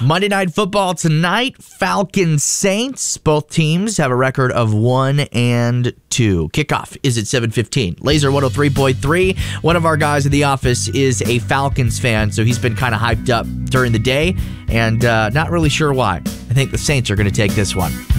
Monday Night Football tonight, Falcons Saints. Both teams have a record of 1-2. Kickoff is at 7:15. Laser 103.3. One of our guys in the office is a Falcons fan, so he's been kind of hyped up during the day, and not really sure why. I think the Saints are going to take this one.